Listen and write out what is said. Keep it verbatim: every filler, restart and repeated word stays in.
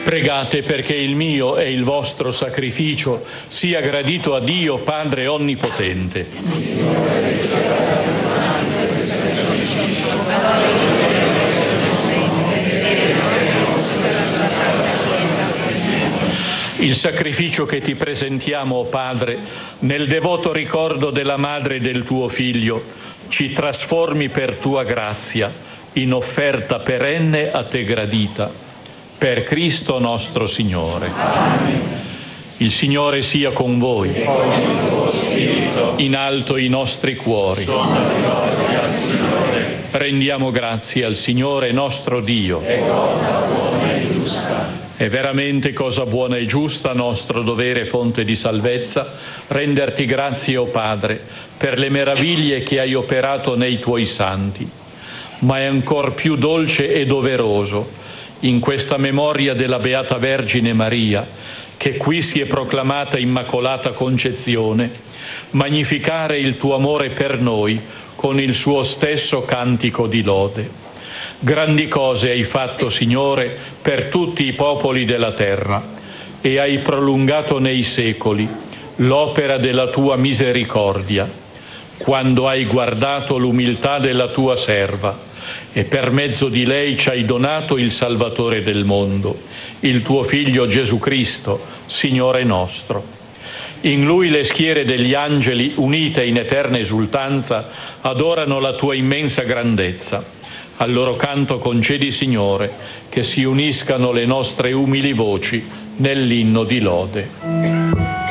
Pregate perché il mio e il vostro sacrificio sia gradito a Dio Padre Onnipotente. Il sacrificio che ti presentiamo, o Padre, nel devoto ricordo della madre del tuo Figlio, ci trasformi per tua grazia in offerta perenne a te gradita. Per Cristo nostro Signore. Amen. Il Signore sia con voi. E con il tuo spirito. In alto i nostri cuori. Sono gloria al Signore. Rendiamo grazie al Signore nostro Dio. È cosa buona e giusta. È veramente cosa buona e giusta, nostro dovere e fonte di salvezza, renderti grazie, o Padre, per le meraviglie che hai operato nei tuoi santi. Ma è ancor più dolce e doveroso, in questa memoria della Beata Vergine Maria, che qui si è proclamata Immacolata Concezione, magnificare il tuo amore per noi con il suo stesso cantico di lode. Grandi cose hai fatto, Signore, per tutti i popoli della terra e hai prolungato nei secoli l'opera della tua misericordia, quando hai guardato l'umiltà della tua serva e per mezzo di lei ci hai donato il Salvatore del mondo, il tuo Figlio Gesù Cristo, Signore nostro. In Lui le schiere degli angeli, unite in eterna esultanza, adorano la tua immensa grandezza. Al loro canto concedi, Signore, che si uniscano le nostre umili voci nell'inno di lode.